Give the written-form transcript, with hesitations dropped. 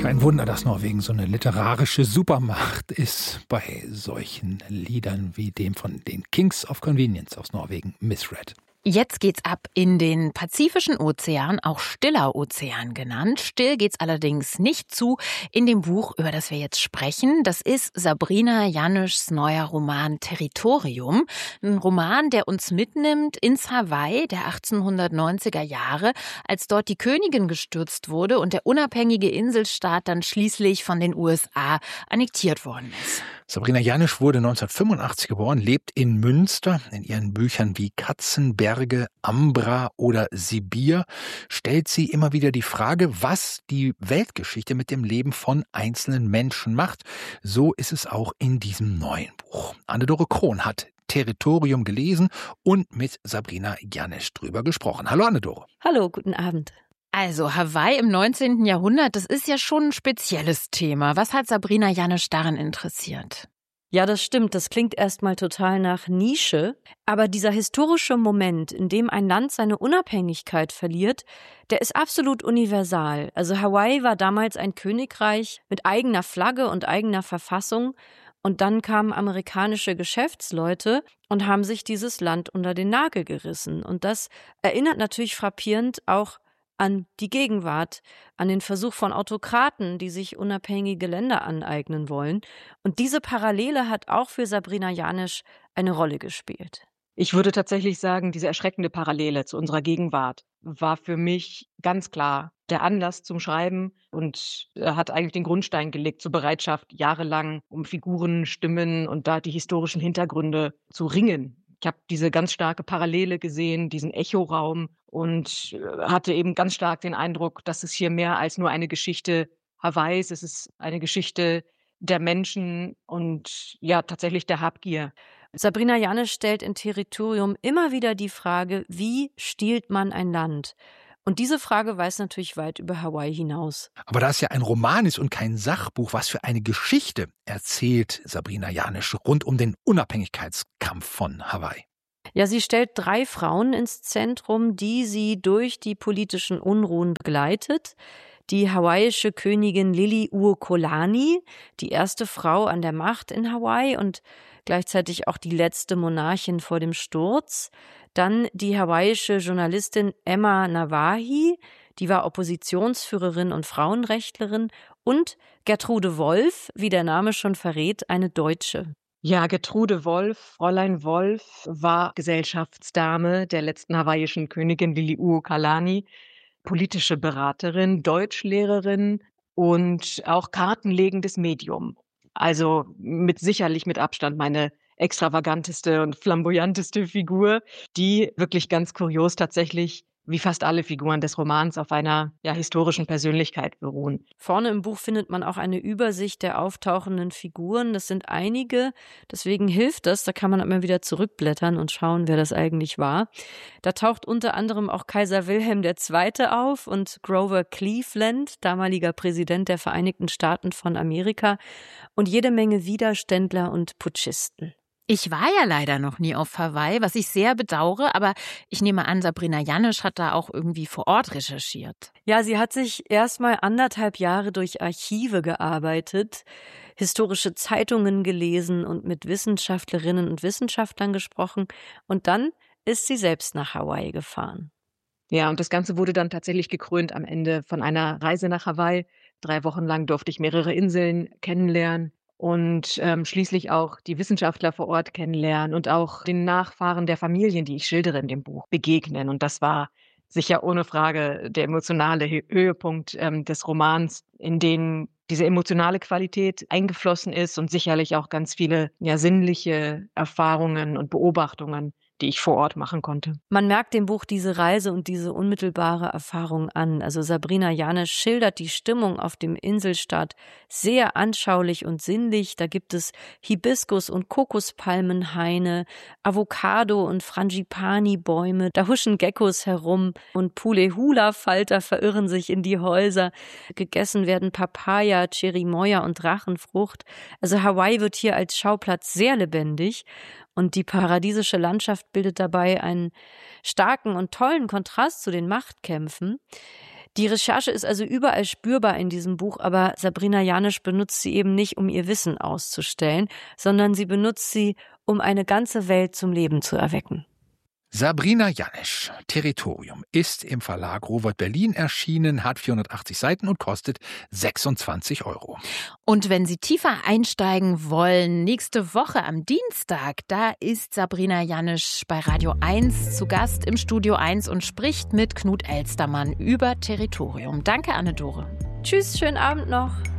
Kein Wunder, dass Norwegen so eine literarische Supermacht ist bei solchen Liedern wie dem von den Kings of Convenience aus Norwegen, Misread. Jetzt geht's ab in den Pazifischen Ozean, auch Stiller Ozean genannt. Still geht's allerdings nicht zu in dem Buch, über das wir jetzt sprechen. Das ist Sabrina Januschs neuer Roman Territorium. Ein Roman, der uns mitnimmt ins Hawaii der 1890er Jahre, als dort die Königin gestürzt wurde und der unabhängige Inselstaat dann schließlich von den USA annektiert worden ist. Sabrina Janusch wurde 1985 geboren, lebt in Münster. In ihren Büchern wie Katzenberge, Ambra oder Sibir stellt sie immer wieder die Frage, was die Weltgeschichte mit dem Leben von einzelnen Menschen macht. So ist es auch in diesem neuen Buch. Anne-Dore Krohn hat Territorium gelesen und mit Sabrina Janusch drüber gesprochen. Hallo Anne-Dore. Hallo, guten Abend. Also Hawaii im 19. Jahrhundert, das ist ja schon ein spezielles Thema. Was hat Sabrina Janusch daran interessiert? Ja, das stimmt. Das klingt erstmal total nach Nische. Aber dieser historische Moment, in dem ein Land seine Unabhängigkeit verliert, der ist absolut universal. Also Hawaii war damals ein Königreich mit eigener Flagge und eigener Verfassung. Und dann kamen amerikanische Geschäftsleute und haben sich dieses Land unter den Nagel gerissen. Und das erinnert natürlich frappierend auch an die Gegenwart, an den Versuch von Autokraten, die sich unabhängige Länder aneignen wollen. Und diese Parallele hat auch für Sabrina Janusch eine Rolle gespielt. Ich würde tatsächlich sagen, diese erschreckende Parallele zu unserer Gegenwart war für mich ganz klar der Anlass zum Schreiben und hat eigentlich den Grundstein gelegt zur Bereitschaft, jahrelang um Figuren, Stimmen und da die historischen Hintergründe zu ringen. Ich habe diese ganz starke Parallele gesehen, diesen Echoraum und hatte eben ganz stark den Eindruck, dass es hier mehr als nur eine Geschichte Hawaiis, es ist eine Geschichte der Menschen und ja tatsächlich der Habgier. Sabrina Janusch stellt in Territorium immer wieder die Frage, wie stiehlt man ein Land? Und diese Frage weist natürlich weit über Hawaii hinaus. Aber da es ja ein Roman ist und kein Sachbuch, was für eine Geschichte erzählt Sabrina Janusch rund um den Unabhängigkeitskampf von Hawaii? Ja, sie stellt 3 Frauen ins Zentrum, die sie durch die politischen Unruhen begleitet. Die hawaiische Königin Liliuokalani, die erste Frau an der Macht in Hawaii und gleichzeitig auch die letzte Monarchin vor dem Sturz. Dann die hawaiische Journalistin Emma Nawahi, die war Oppositionsführerin und Frauenrechtlerin. Und Gertrude Wolff, wie der Name schon verrät, eine Deutsche. Ja, Gertrude Wolff, Fräulein Wolff, war Gesellschaftsdame der letzten hawaiischen Königin Liliuokalani, politische Beraterin, Deutschlehrerin und auch kartenlegendes Medium. Also sicherlich mit Abstand meine extravaganteste und flamboyanteste Figur, die wirklich ganz kurios tatsächlich, wie fast alle Figuren des Romans, auf einer historischen Persönlichkeit beruhen. Vorne im Buch findet man auch eine Übersicht der auftauchenden Figuren. Das sind einige, deswegen hilft das. Da kann man immer wieder zurückblättern und schauen, wer das eigentlich war. Da taucht unter anderem auch Kaiser Wilhelm II. Auf und Grover Cleveland, damaliger Präsident der Vereinigten Staaten von Amerika, und jede Menge Widerständler und Putschisten. Ich war ja leider noch nie auf Hawaii, was ich sehr bedauere, aber ich nehme an, Sabrina Janusch hat da auch irgendwie vor Ort recherchiert. Ja, sie hat sich erstmal 1,5 Jahre durch Archive gearbeitet, historische Zeitungen gelesen und mit Wissenschaftlerinnen und Wissenschaftlern gesprochen. Und dann ist sie selbst nach Hawaii gefahren. Ja, und das Ganze wurde dann tatsächlich gekrönt am Ende von einer Reise nach Hawaii. 3 Wochen lang durfte ich mehrere Inseln kennenlernen. Und schließlich auch die Wissenschaftler vor Ort kennenlernen und auch den Nachfahren der Familien, die ich schildere in dem Buch, begegnen. Und das war sicher ohne Frage der emotionale Höhepunkt des Romans, in den diese emotionale Qualität eingeflossen ist und sicherlich auch ganz viele sinnliche Erfahrungen und Beobachtungen, die ich vor Ort machen konnte. Man merkt dem Buch diese Reise und diese unmittelbare Erfahrung an. Also Sabrina Janusch schildert die Stimmung auf dem Inselstaat sehr anschaulich und sinnlich. Da gibt es Hibiskus- und Kokospalmenhaine, Avocado- und Frangipani-Bäume. Da huschen Geckos herum und Pulehula-Falter verirren sich in die Häuser. Gegessen werden Papaya, Cherimoya und Drachenfrucht. Also Hawaii wird hier als Schauplatz sehr lebendig. Und die paradiesische Landschaft bildet dabei einen starken und tollen Kontrast zu den Machtkämpfen. Die Recherche ist also überall spürbar in diesem Buch, aber Sabrina Janisch benutzt sie eben nicht, um ihr Wissen auszustellen, sondern sie benutzt sie, um eine ganze Welt zum Leben zu erwecken. Sabrina Janisch, Territorium, ist im Verlag Rowohlt Berlin erschienen, hat 480 Seiten und kostet 26 €. Und wenn Sie tiefer einsteigen wollen, nächste Woche am Dienstag, da ist Sabrina Janisch bei Radio 1 zu Gast im Studio 1 und spricht mit Knut Elstermann über Territorium. Danke, Anne-Dore. Tschüss, schönen Abend noch.